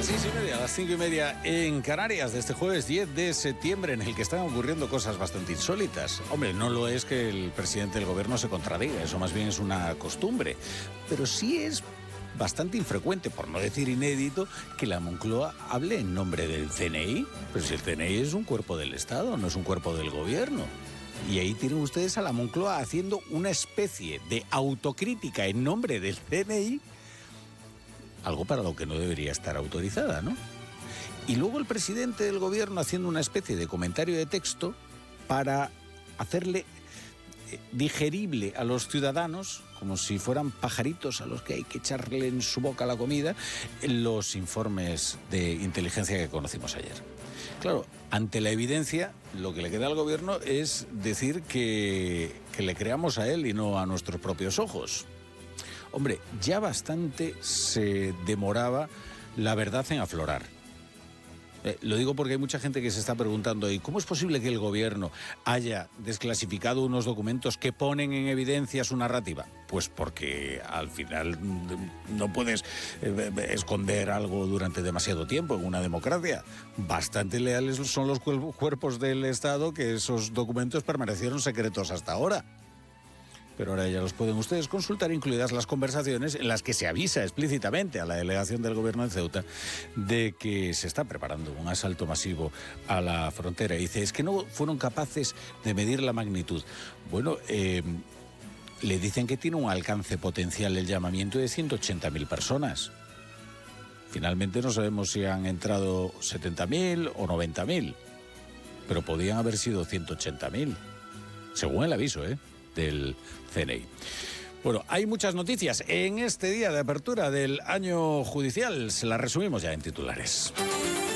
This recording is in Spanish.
las 6:30, a las 5:30 en Canarias de este jueves 10 de septiembre, en el que están ocurriendo cosas bastante insólitas. Hombre, no lo es que el presidente del gobierno se contradiga, eso más bien es una costumbre, pero sí es bastante infrecuente, por no decir inédito, que la Moncloa hable en nombre del CNI. Pero si el CNI es un cuerpo del Estado, no es un cuerpo del gobierno. Y ahí tienen ustedes a la Moncloa haciendo una especie de autocrítica en nombre del CNI, algo para lo que no debería estar autorizada, ¿no? Y luego el presidente del gobierno haciendo una especie de comentario de texto para hacerle digerible a los ciudadanos, como si fueran pajaritos a los que hay que echarle en su boca la comida, los informes de inteligencia que conocimos ayer. Claro, ante la evidencia, lo que le queda al gobierno es decir que le creamos a él y no a nuestros propios ojos. Hombre, ya bastante se demoraba la verdad en aflorar. Lo digo porque hay mucha gente que se está preguntando, ¿y cómo es posible que el gobierno haya desclasificado unos documentos que ponen en evidencia su narrativa? Pues porque al final no puedes esconder algo durante demasiado tiempo en una democracia. Bastante leales son los cuerpos del Estado que esos documentos permanecieron secretos hasta ahora. Pero ahora ya los pueden ustedes consultar, incluidas las conversaciones en las que se avisa explícitamente a la delegación del gobierno de Ceuta de que se está preparando un asalto masivo a la frontera. Y dice, es que no fueron capaces de medir la magnitud. Bueno, le dicen que tiene un alcance potencial el llamamiento de 180.000 personas. Finalmente no sabemos si han entrado 70.000 o 90.000, pero podían haber sido 180.000, según el aviso, del CNI. Bueno, hay muchas noticias en este día de apertura del año judicial. Se las resumimos ya en titulares.